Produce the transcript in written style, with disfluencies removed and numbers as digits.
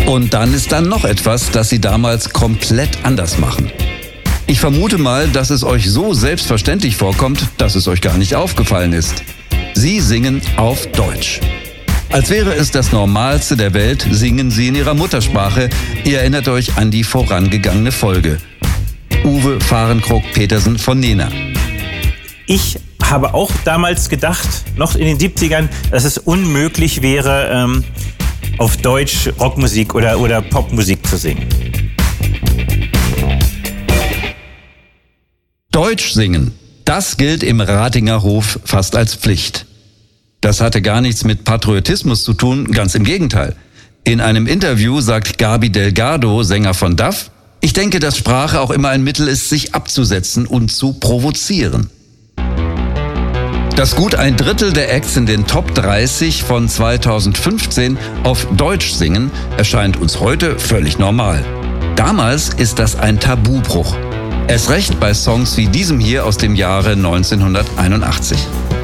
Und dann ist da noch etwas, das sie damals komplett anders machen. Ich vermute mal, dass es euch so selbstverständlich vorkommt, dass es euch gar nicht aufgefallen ist. Sie singen auf Deutsch. Als wäre es das Normalste der Welt, singen sie in ihrer Muttersprache. Ihr erinnert euch an die vorangegangene Folge. Uwe Fahrenkrog-Petersen von Nena. Ich habe auch damals gedacht, noch in den 70ern, dass es unmöglich wäre, auf Deutsch Rockmusik oder Popmusik zu singen. Deutsch singen, das gilt im Ratinger Hof fast als Pflicht. Das hatte gar nichts mit Patriotismus zu tun, ganz im Gegenteil. In einem Interview sagt Gabi Delgado, Sänger von DAF, ich denke, dass Sprache auch immer ein Mittel ist, sich abzusetzen und zu provozieren. Dass gut ein Drittel der Acts in den Top 30 von 2015 auf Deutsch singen, erscheint uns heute völlig normal. Damals ist das ein Tabubruch. Erst recht bei Songs wie diesem hier aus dem Jahre 1981.